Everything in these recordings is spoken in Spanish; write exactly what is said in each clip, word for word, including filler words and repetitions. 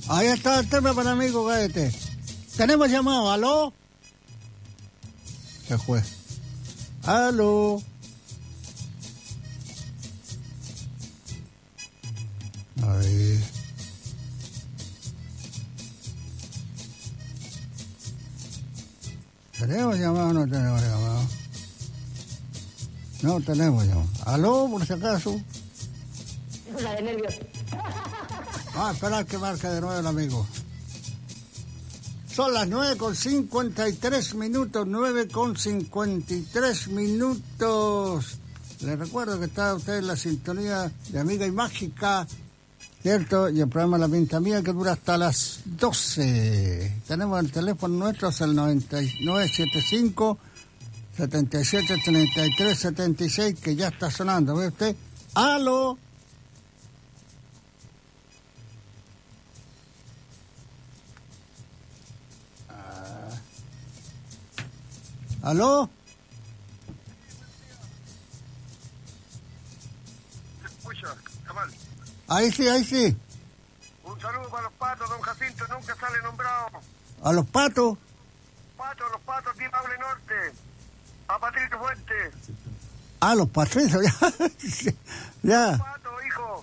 Ahí está el tema para amigo Gaete. Tenemos llamado, ¿aló? Se fue. ¿Aló? Ahí. ¿Tenemos llamado o no tenemos llamado? No tenemos llamado. ¿Aló, por si acaso? La de nervios. Ah, esperar que marque de nuevo el amigo. Son las nueve con cincuenta y tres minutos, nueve con cincuenta y tres minutos. Les recuerdo que está usted en la sintonía de Amiga y Mágica, ¿cierto? Y el programa La Pinta Mía, que dura hasta las doce. Tenemos el teléfono nuestro, es el noventa y nueve setenta y cinco, setenta y siete, treinta y tres, setenta y seis, que ya está sonando. ¿Ve usted? ¡Aló! ¿Aló? Escucha, cabal. Ahí sí, ahí sí. Un saludo para los patos, don Jacinto, nunca sale nombrado. ¿A los patos? Patos, los patos, aquí en Maule Norte. A Patricio Fuente. Ah, los patricios, ya. Ya, Patos, hijo.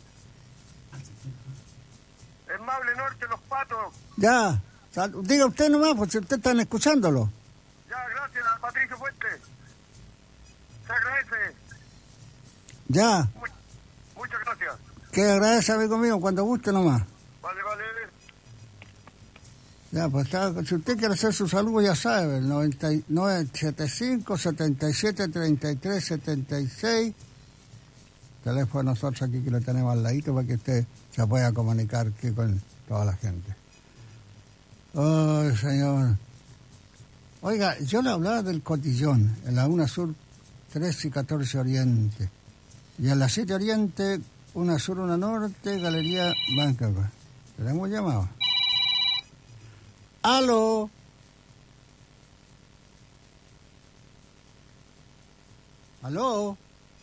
En Maule Norte, los patos. ya. Sal- Diga usted nomás, pues si usted están escuchándolo. Ya, gracias a Patricio Fuente. Se agradece. Ya. Mu- muchas gracias. Que agradece, amigo mío, cuando guste nomás. Vale, vale. Ya, pues está- si usted quiere hacer su saludo, ya sabe, el noventa y nueve setenta y cinco, setenta y siete, treinta y tres, setenta y seis. Teléfono nosotros aquí que lo tenemos al ladito para que usted se pueda comunicar aquí con toda la gente. Ay, señor. Oiga, yo le hablaba del cotillón, en la una Sur, trece y catorce Oriente. Y en la siete Oriente, una Sur, una Norte, Galería Banca. ¿Tenemos llamado? ¡Aló! ¿Aló?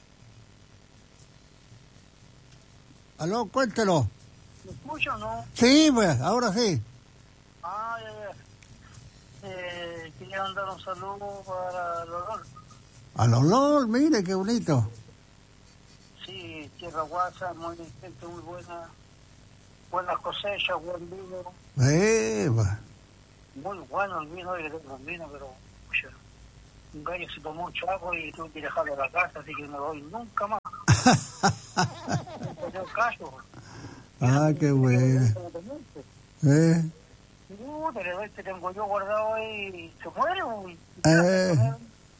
¿Aló? Cuéntelo. ¿Me escucha o no? Sí, pues, ahora sí. Ah, ya, ya. Eh, quería mandar un saludo para el olor. Al olor, mire, qué bonito. Sí, tierra guasa, muy gente muy buena. Buenas cosechas, buen vino. Eh, pues. Muy bueno el vino, y tengo un vino, pero pucha, un gallo se tomó mucho agua y tuve que dejarlo a la casa, así que no lo doy nunca más. Me dio caso. Ah, qué bueno. Eh, Uh, te le doy que tengo yo guardado ahí y se muere. Uy. Eh.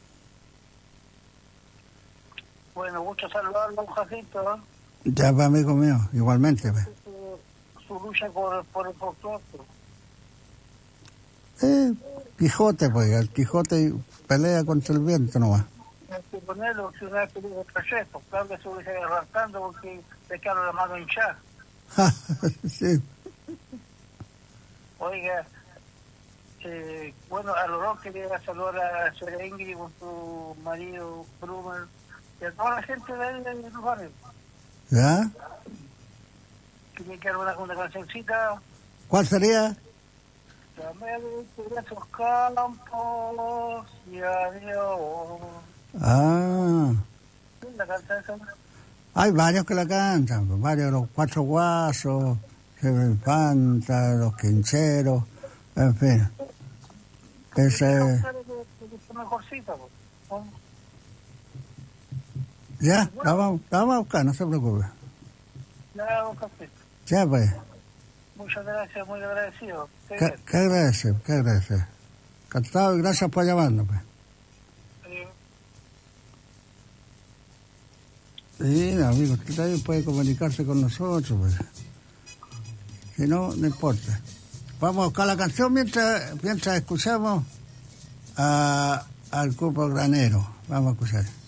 Bueno, mucho saludarlo, don Jacinto, ¿no? ya, pues, amigo mío, igualmente, pues. Su, su lucha por, por el folclore. Eh, Quijote, pues, el Quijote pelea contra el viento nomás. Hay que ponerlo, si una vez que digo trayecto, claro que se hubiese arrastrando porque te quedaron la mano hinchada. Sí. Oiga, eh, bueno, a los dos quería saludar a la señora Ingrid con su marido Brumer y a toda la gente de ahí de los barrios. ¿Ya? Quería que haga una, una cancioncita. ¿Cuál sería? Llamé de esos campos y adiós. Ah, ¿Quién la canta esa? hay varios que la cantan, pues, varios, los Cuatro Guasos, Jefe Infanta, los Quincheros, en fin. Ese... Es mejorcita, pues. Ya, la vamos, la vamos a buscar, no se preocupe. Nada, un café. Ya, pues. Muchas gracias, muy agradecido. Sí, ¿Qué, qué agradece? ¿Qué agradece? Encantado y gracias por llamarnos, pues. eh, Sí, amigo, usted también puede comunicarse con nosotros, pues. Si no, no importa. Vamos a buscar la canción mientras, mientras escuchamos a, al grupo Granero. Vamos a escuchar.